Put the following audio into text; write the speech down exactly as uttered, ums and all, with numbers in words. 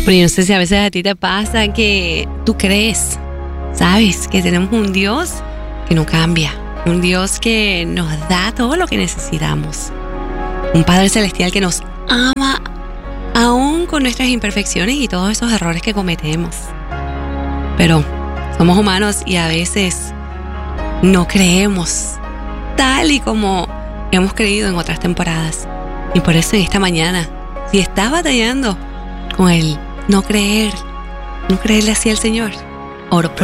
Pero yo no sé si a veces a ti te pasa que tú crees, sabes, que tenemos un Dios que no cambia, un Dios que nos da todo lo que necesitamos, un Padre Celestial que nos ama aún con nuestras imperfecciones y todos esos errores que cometemos. Pero somos humanos y a veces no creemos tal y como hemos creído en otras temporadas. Y por eso en esta mañana, si estás batallando con el no creer, no creerle así al Señor, oro por